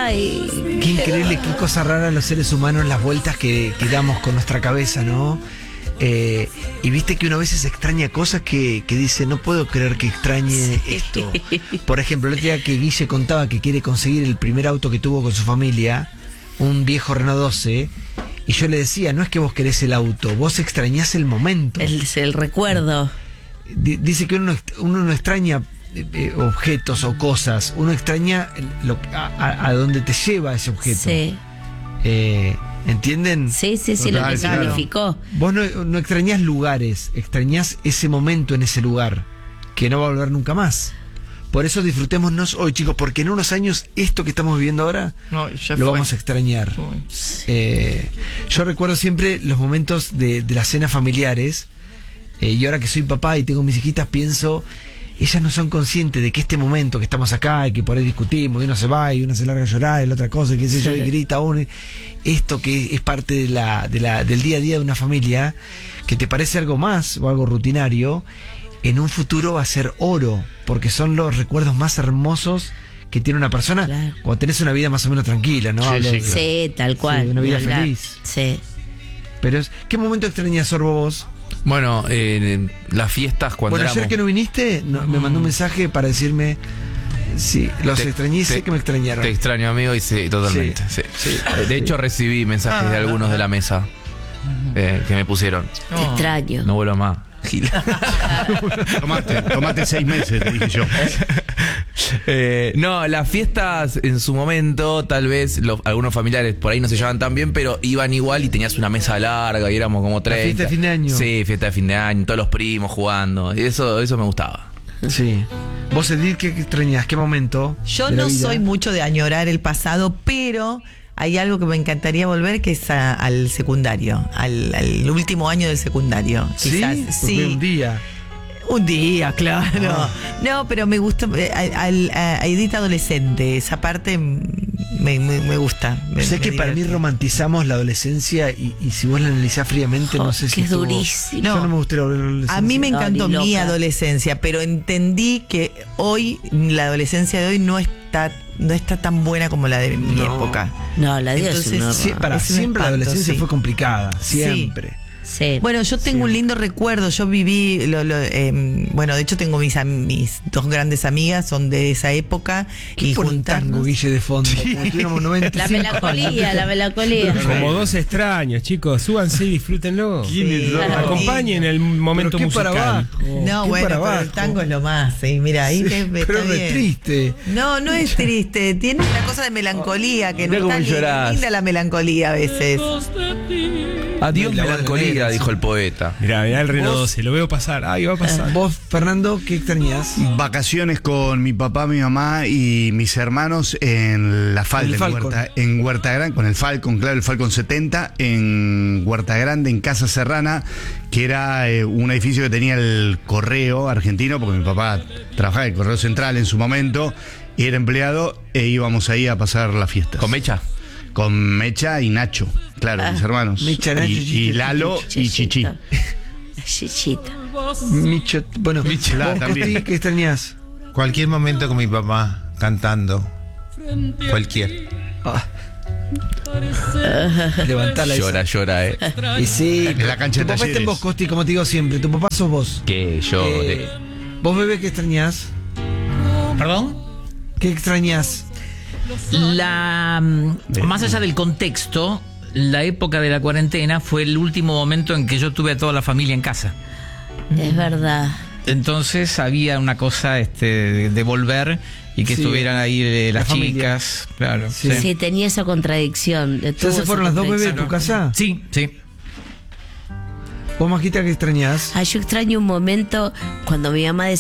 Ay, Qué increíble, qué cosa rara los seres humanos, las vueltas que damos con nuestra cabeza, ¿no? Y viste que uno a veces extraña cosas que dice, no puedo creer que extrañe esto. Por ejemplo, el otro día que Guille contaba que quiere conseguir el primer auto que tuvo con su familia, un viejo Renault 12, y yo le decía, no es que vos querés el auto, vos extrañás el momento. el recuerdo. Dice que uno no extraña objetos o cosas, uno extraña a dónde te lleva ese objeto. Sí. ¿Entienden? Sí, Total, lo que claro. significó. Vos no extrañás lugares, extrañás ese momento en ese lugar, que no va a volver nunca más. Por eso disfrutémonos hoy, chicos, porque en unos años esto que estamos viviendo ahora No, ya lo fue. vamos a extrañar. Yo recuerdo siempre los momentos de las cenas familiares, y ahora que soy papá y tengo mis hijitas, pienso, ellas no son conscientes de que este momento que estamos acá y que por ahí discutimos, y uno se va y uno se larga a llorar, y la otra cosa, y qué sé yo, y grita uno, esto que es parte del día a día de una familia, que te parece algo más o algo rutinario, en un futuro va a ser oro, porque son los recuerdos más hermosos que tiene una persona, Claro. cuando tenés una vida más o menos tranquila, ¿no? Sí, Hablo sí, de- Sí, tal cual. Sí, una vida ni hablar. feliz. Sí. Pero ¿qué momento extrañas, Sorbo, vos? Bueno, las fiestas cuando Bueno, éramos... ayer que no viniste, me mandó un mensaje para decirme, sí, los Te- extrañé y sé te- que me extrañaron. Te extraño, amigo, y sí, totalmente. Sí, Sí. sí. De hecho, recibí mensajes de algunos de la mesa que me pusieron. Te extraño. No vuelvo más. Gil. Tomate 6 meses, te dije yo. No, las fiestas en su momento, tal vez algunos familiares por ahí no se llevaban tan bien, pero iban igual y tenías una mesa larga y éramos como 30. fiesta de fin de año. Sí, fiesta de fin de año, todos los primos jugando. Y eso me gustaba. Sí. Vos, Edith, ¿qué extrañas? ¿Qué momento? Yo de la no vida? soy mucho de añorar el pasado, pero hay algo que me encantaría volver, que es al secundario, al último año del secundario. ¿Sí? Quizás. Porque Sí. un día. Un día, claro. No, pero me gusta a Edith adolescente, esa parte me gusta. Sé que me para mí divierte. romantizamos la adolescencia y si vos la analizás fríamente, no sé si Qué estuvo- durísimo. Yo no me gustaría volver a la adolescencia. A mí me No, encantó ni mi loca. adolescencia, pero entendí que hoy, la adolescencia de hoy no está tan buena como la de mi No. época. No, la Dios es Entonces, un horror. Sí, Es un siempre la espanto, adolescencia sí. fue complicada, siempre. Sí. Bueno, yo tengo un lindo recuerdo. Yo viví, bueno, de hecho tengo mis dos grandes amigas, son de esa época. ¿Qué Y pone un tango, juntarnos. Guille, de fondo? Como si tuviéramos 95 La melancolía, la melancolía. Como dos extraños, chicos. Súbanse y disfrútenlo. Sí, claro. Acompañen el momento Pero qué para musical. abajo. No, Qué bueno, para pero el abajo. tango es lo más. Sí, mira, ahí Pero está es bien. triste. No, no es triste. Tiene una cosa de melancolía que Mirá no cómo está llorás. linda la melancolía a veces. Adiós, La voz de melancolía, Nancy. dijo el poeta. Mirá el Renault Vos- 12, lo veo pasar. Ay, va a pasar. Vos, Fernando, ¿qué extrañas? Vacaciones con mi papá, mi mamá y mis hermanos en La Falda, El en Falcon. Huerta Grande, con el Falcon, claro, el Falcon 70, en Huerta Grande, en Casa Serrana, que era un edificio que tenía el correo argentino, porque mi papá trabajaba en el Correo Central en su momento, y era empleado, e íbamos ahí a pasar las fiestas. ¿Con mecha? Con Mecha y Nacho, claro, mis hermanos. Mecha, Nacho, y Chichi, Lalo y Chichi. Chichita. Micho, bueno, Michelada vos, también. Costi, ¿qué extrañas? Cualquier momento con mi papá cantando. Cualquier. Ah. Levantala esa. Llora, Y sí, En la cancha tu de papá está en Talleres. vos, Costi, como te digo siempre. Tu papá sos vos. Que llore. Vos, bebé, ¿qué extrañas? ¿Perdón? ¿Qué extrañas? Más allá del contexto, la época de la cuarentena fue el último momento en que yo tuve a toda la familia en casa. Es verdad. Entonces había una cosa de volver y que Sí. estuvieran ahí las La familia. chicas. Claro. Sí. Sí, tenía esa contradicción. ¿Ya se fueron las dos bebés de tu casa? Sí, sí. ¿Vos, Majita, qué extrañas? Yo extraño un momento cuando mi mamá decía